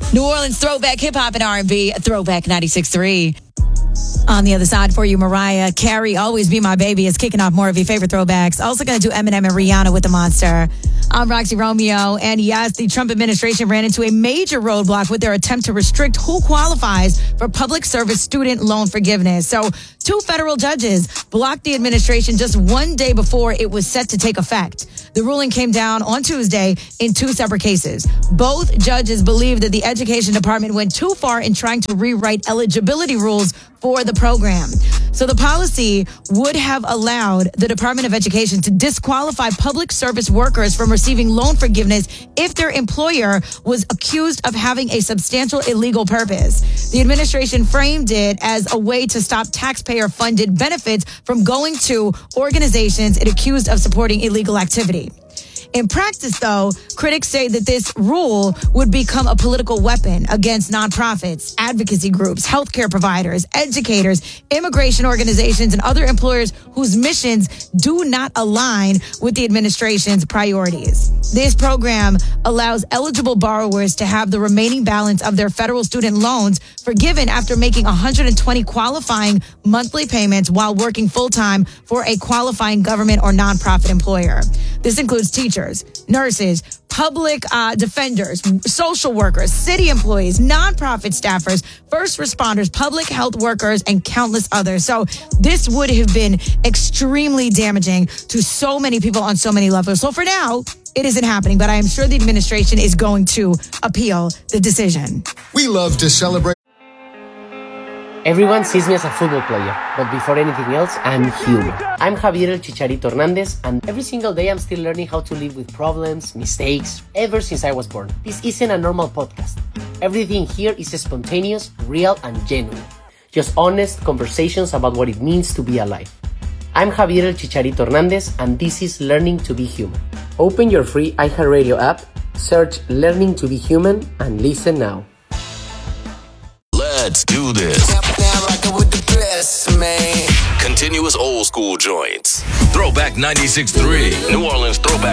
New Orleans throwback hip-hop and R&B, Throwback 96.3. On the other side for you, Mariah Carey, Always Be My Baby, is kicking off more of your favorite throwbacks. Also going to do Eminem and Rihanna with The Monster. I'm Roxy Romeo, and yes, the Trump administration ran into a major roadblock with their attempt to restrict who qualifies for public service student loan forgiveness. So, 2 federal judges blocked the administration just one day before it was set to take effect. The ruling came down on Tuesday in 2 separate cases. Both judges believe that the Education Department went too far in trying to rewrite eligibility rules for the program. So the policy would have allowed the Department of Education to disqualify public service workers from receiving loan forgiveness if their employer was accused of having a substantial illegal purpose. The administration framed it as a way to stop taxpayer-funded benefits from going to organizations it accused of supporting illegal activity. In practice, though, critics say that this rule would become a political weapon against nonprofits, advocacy groups, healthcare providers, educators, immigration organizations, and other employers whose missions do not align with the administration's priorities. This program allows eligible borrowers to have the remaining balance of their federal student loans forgiven after making 120 qualifying monthly payments while working full-time for a qualifying government or nonprofit employer. This includes teachers, nurses, public defenders, social workers, city employees, nonprofit staffers, first responders, public health workers, and countless others. So this would have been extremely damaging to so many people on so many levels. So for now, it isn't happening, but I am sure the administration is going to appeal the decision. We love to celebrate. Everyone sees me as a football player, but before anything else, I'm human. I'm Javier El Chicharito Hernandez, and every single day I'm still learning how to live with problems, mistakes, ever since I was born. This isn't a normal podcast. Everything here is spontaneous, real, and genuine. Just honest conversations about what it means to be alive. I'm Javier El Chicharito Hernandez, and this is Learning to be Human. Open your free iHeartRadio app, search Learning to be Human, and listen now. Let's do this. Now rockin' with the best, man. Continuous old school joints. Throwback 96.3. New Orleans Throwback.